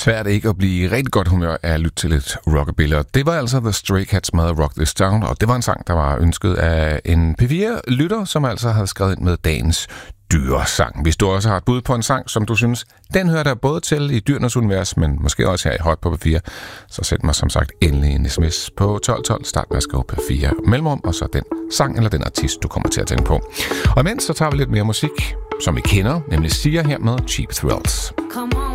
Svært ikke at blive i rigtig godt humør af at lytte til lidt rockabilly. Det var altså The Stray Cats med Rock This Town, og det var en sang, der var ønsket af en P4-lytter, som altså havde skrevet ind med dagens dyresang. Hvis du også har et bud på en sang, som du synes, den hører der både til i Dyrenes Univers, men måske også her i Hot på P4, så send mig som sagt endelig en sms på 1212, start med at skrive P4 mellemrum, og så den sang eller den artist, du kommer til at tænke på. Og imens så tager vi lidt mere musik, som vi kender, nemlig Sia her med Cheap Thrills.